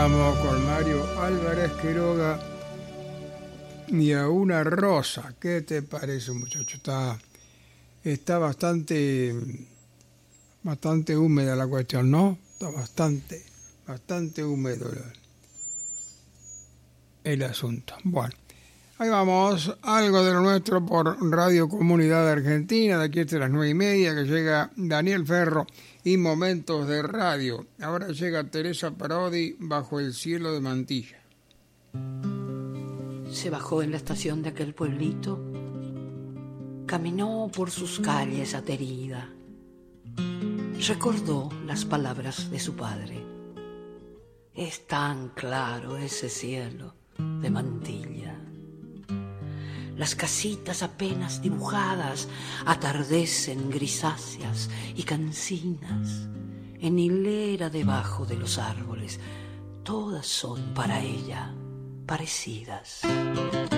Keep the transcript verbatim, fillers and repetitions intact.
escuchamos con Mario Álvarez Quiroga y a una rosa. ¿Qué te parece, muchacho? Está, está bastante, bastante húmeda la cuestión, ¿no? Está bastante, bastante húmedo el, el asunto. Bueno, ahí vamos. Algo de lo nuestro por Radio Comunidad Argentina. De aquí hasta las nueve y media que llega Daniel Ferro y Momentos de Radio. Ahora llega Teresa Parodi, Bajo el cielo de Mantilla. Se bajó en la estación de aquel pueblito, caminó por sus calles aterida, recordó las palabras de su padre. Es tan claro ese cielo de Mantilla. Las casitas apenas dibujadas atardecen grisáceas y cansinas en hilera debajo de los árboles. Todas son para ella parecidas.